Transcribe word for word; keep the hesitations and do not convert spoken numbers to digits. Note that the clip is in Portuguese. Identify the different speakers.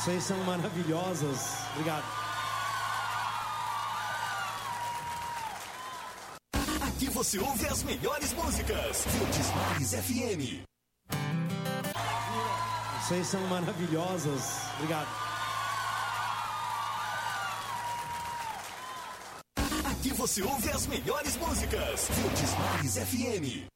Speaker 1: Vocês são maravilhosas. Obrigado.
Speaker 2: Aqui você ouve as melhores músicas. Verdes Mares F M.
Speaker 1: Vocês são maravilhosas. Obrigado.
Speaker 2: Aqui você ouve as melhores músicas. Verdes Mares F M.